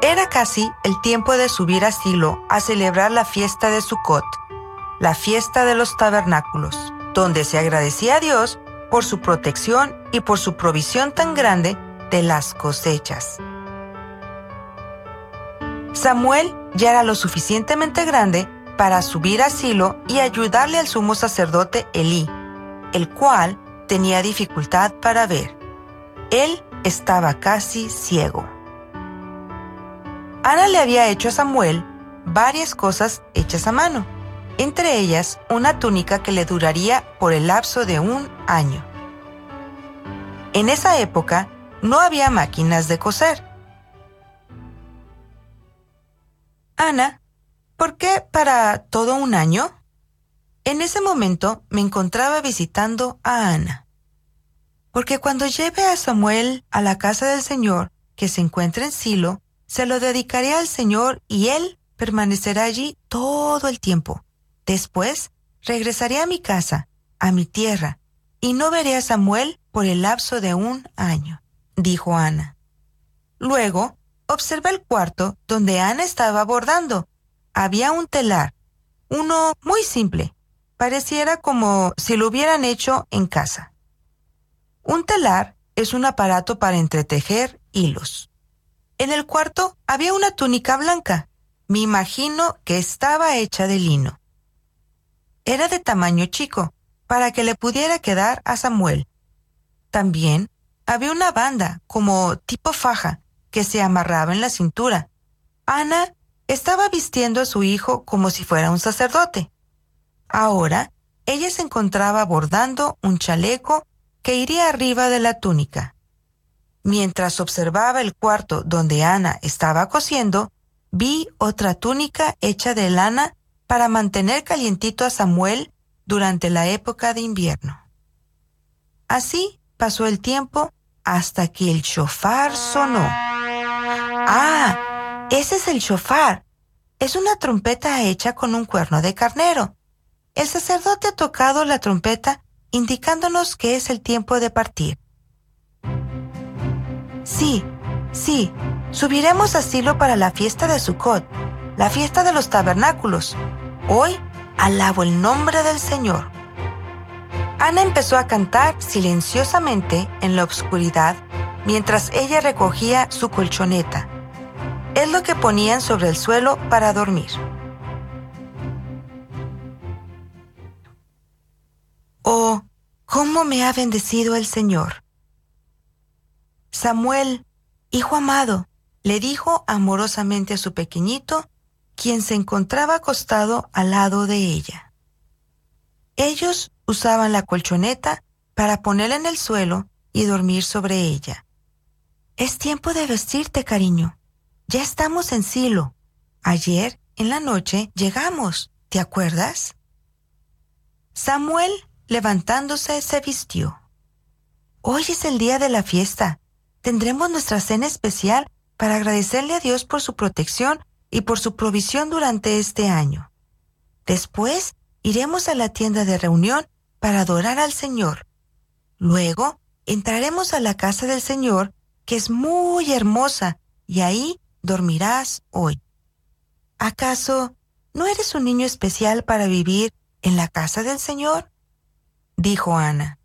Era casi el tiempo de subir a Silo a celebrar la fiesta de Sucot, la fiesta de los tabernáculos, donde se agradecía a Dios por su protección y por su provisión tan grande de las cosechas. Samuel ya era lo suficientemente grande para subir a Silo y ayudarle al sumo sacerdote Elí, el cual tenía dificultad para ver. Él estaba casi ciego. Ana le había hecho a Samuel varias cosas hechas a mano, entre ellas una túnica que le duraría por el lapso de 1 año. En esa época no había máquinas de coser. Ana, ¿por qué para todo 1 año? En ese momento me encontraba visitando a Ana. Porque cuando lleve a Samuel a la casa del Señor, que se encuentra en Silo, se lo dedicaré al Señor y él permanecerá allí todo el tiempo. Después regresaré a mi casa, a mi tierra, y no veré a Samuel por el lapso de 1 año, dijo Ana. Luego observé el cuarto donde Ana estaba bordando. Había un telar, uno muy simple. Pareciera como si lo hubieran hecho en casa. Un telar es un aparato para entretejer hilos. En el cuarto había una túnica blanca. Me imagino que estaba hecha de lino. Era de tamaño chico, para que le pudiera quedar a Samuel. También había una banda, como tipo faja, que se amarraba en la cintura. Ana estaba vistiendo a su hijo como si fuera un sacerdote. Ahora, ella se encontraba bordando un chaleco que iría arriba de la túnica. Mientras observaba el cuarto donde Ana estaba cosiendo, vi otra túnica hecha de lana para mantener calientito a Samuel durante la época de invierno. Así pasó el tiempo hasta que el shofar sonó. ¡Ah! Ese es el shofar. Es una trompeta hecha con un cuerno de carnero. El sacerdote ha tocado la trompeta indicándonos que es el tiempo de partir. Sí, subiremos a Silo para la fiesta de Sucot, la fiesta de los tabernáculos. Hoy alabo el nombre del Señor. Ana empezó a cantar silenciosamente en la oscuridad mientras ella recogía su colchoneta. Es lo que ponían sobre el suelo para dormir. ¡Oh, cómo me ha bendecido el Señor! Samuel, hijo amado, le dijo amorosamente a su pequeñito, quien se encontraba acostado al lado de ella. Ellos usaban la colchoneta para ponerla en el suelo y dormir sobre ella. Es tiempo de vestirte, cariño. Ya estamos en Silo. Ayer, en la noche, llegamos, ¿te acuerdas? Samuel, levantándose, se vistió. Hoy es el día de la fiesta. Tendremos nuestra cena especial para agradecerle a Dios por su protección y por su provisión durante este año. Después, iremos a la tienda de reunión para adorar al Señor. Luego, entraremos a la casa del Señor, que es muy hermosa, y ahí dormirás hoy. ¿Acaso no eres un niño especial para vivir en la casa del Señor? Dijo Ana.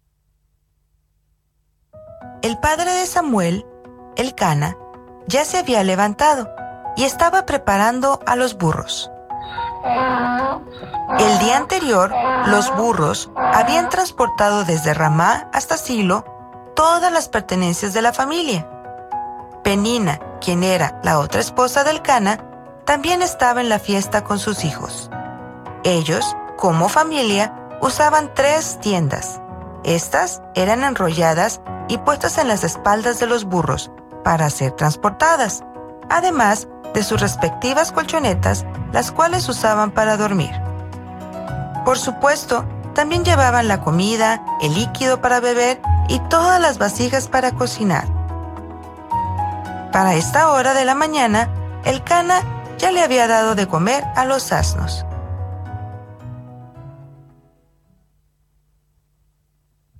El padre de Samuel, Elcana, ya se había levantado y estaba preparando a los burros. El día anterior, los burros habían transportado desde Ramá hasta Silo todas las pertenencias de la familia. Penina, quien era la otra esposa de Elcana, también estaba en la fiesta con sus hijos. Ellos, como familia, usaban 3 tiendas. Estas eran enrolladas y puestas en las espaldas de los burros para ser transportadas, además de sus respectivas colchonetas, las cuales usaban para dormir. Por supuesto, también llevaban la comida, el líquido para beber y todas las vasijas para cocinar. Para esta hora de la mañana, Elcana ya le había dado de comer a los asnos.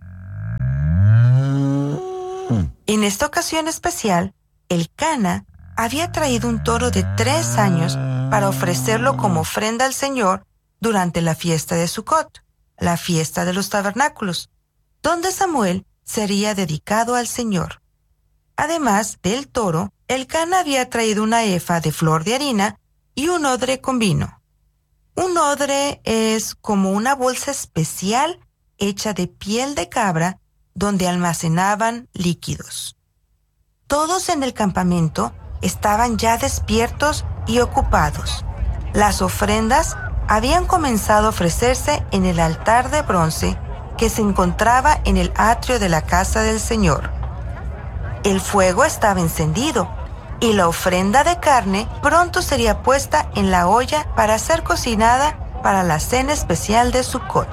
En esta ocasión especial, Elcana había traído un toro de 3 años para ofrecerlo como ofrenda al Señor durante la fiesta de Sucot, la fiesta de los tabernáculos, donde Samuel sería dedicado al Señor. Además del toro, Elcana había traído una efa de flor de harina y un odre con vino. Un odre es como una bolsa especial hecha de piel de cabra donde almacenaban líquidos. Todos en el campamento estaban ya despiertos y ocupados. Las ofrendas habían comenzado a ofrecerse en el altar de bronce que se encontraba en el atrio de la casa del Señor. El fuego estaba encendido y la ofrenda de carne pronto sería puesta en la olla para ser cocinada para la cena especial de Sucot.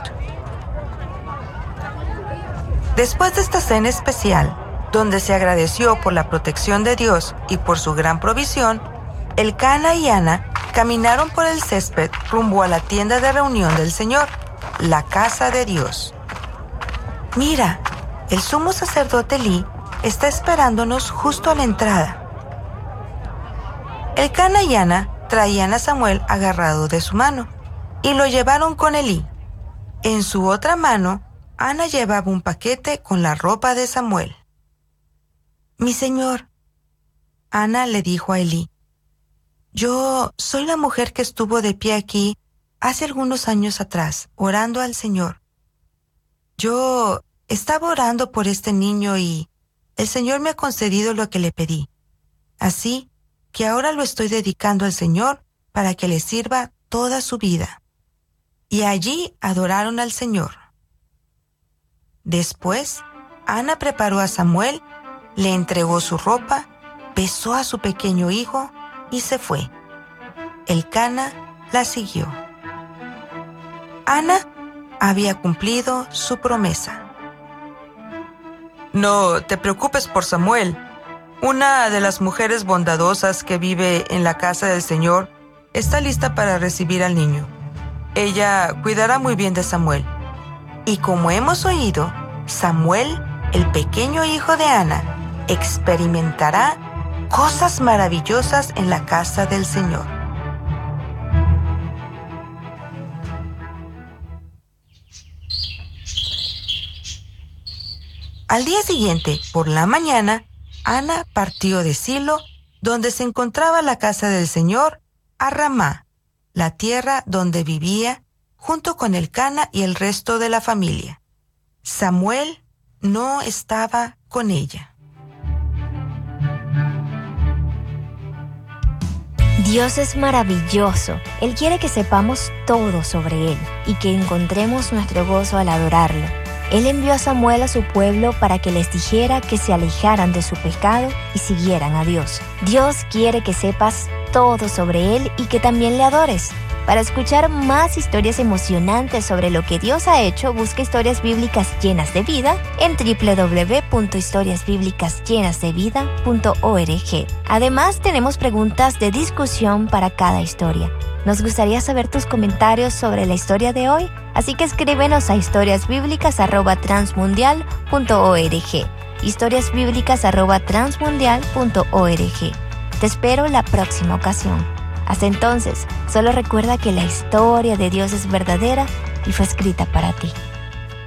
Después de esta cena especial, donde se agradeció por la protección de Dios y por su gran provisión, Elcana y Ana caminaron por el césped rumbo a la tienda de reunión del Señor, la casa de Dios. «Mira, el sumo sacerdote Elí está esperándonos justo a la entrada». Elcana y Ana traían a Samuel agarrado de su mano y lo llevaron con Elí. En su otra mano, Ana llevaba un paquete con la ropa de Samuel. «Mi señor», Ana le dijo a Elí, «yo soy la mujer que estuvo de pie aquí hace algunos años atrás, orando al Señor. Yo estaba orando por este niño y el Señor me ha concedido lo que le pedí. Así que ahora lo estoy dedicando al Señor para que le sirva toda su vida». Y allí adoraron al Señor. Después, Ana preparó a Samuel, le entregó su ropa, besó a su pequeño hijo y se fue. Elcana la siguió. Ana había cumplido su promesa. «No te preocupes por Samuel. Una de las mujeres bondadosas que vive en la casa del Señor está lista para recibir al niño. Ella cuidará muy bien de Samuel». Y como hemos oído, Samuel, el pequeño hijo de Ana, experimentará cosas maravillosas en la casa del Señor. Al día siguiente, por la mañana, Ana partió de Silo, donde se encontraba la casa del Señor, a Ramá, la tierra donde vivía, junto con Elcana y el resto de la familia. Samuel no estaba con ella. Dios es maravilloso. Él quiere que sepamos todo sobre Él y que encontremos nuestro gozo al adorarlo. Él envió a Samuel a su pueblo para que les dijera que se alejaran de su pecado y siguieran a Dios. Dios quiere que sepas todo sobre Él y que también le adores. Para escuchar más historias emocionantes sobre lo que Dios ha hecho, busca Historias Bíblicas Llenas de Vida en www.historiasbiblicasllenasdevida.org. Además, tenemos preguntas de discusión para cada historia. Nos gustaría saber tus comentarios sobre la historia de hoy, así que escríbenos a historiasbiblicas@transmundial.org. historiasbiblicas@transmundial.org. Te espero la próxima ocasión. Hasta entonces, solo recuerda que la historia de Dios es verdadera y fue escrita para ti.